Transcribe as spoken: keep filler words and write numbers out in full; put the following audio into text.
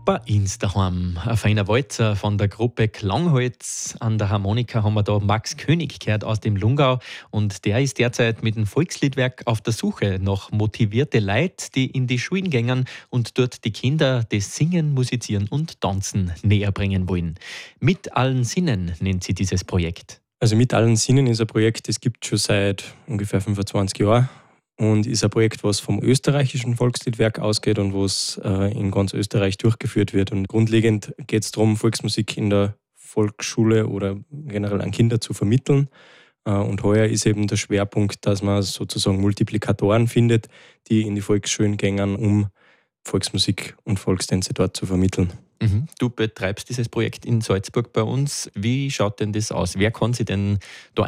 bei uns daheim. Ein feiner Walzer von der Gruppe Klangholz. An der Harmonika haben wir da Max König gehört aus dem Lungau. Und der ist derzeit mit dem Volksliedwerk auf der Suche nach motivierte Leute, die in die Schulen gängen und dort die Kinder das Singen, Musizieren und Tanzen näher bringen wollen. Mit allen Sinnen nennt sie dieses Projekt. Also mit allen Sinnen ist ein Projekt, das gibt es schon seit ungefähr fünfundzwanzig Jahren und ist ein Projekt, was vom österreichischen Volksliedwerk ausgeht und was äh, in ganz Österreich durchgeführt wird. Und grundlegend geht es darum, Volksmusik in der Volksschule oder generell an Kinder zu vermitteln. Äh, und heuer ist eben der Schwerpunkt, dass man sozusagen Multiplikatoren findet, die in die Volksschulen gehen, um Volksmusik und Volkstänze dort zu vermitteln. Mhm. Du betreibst dieses Projekt in Salzburg bei uns. Wie schaut denn das aus? Wer kann sich denn da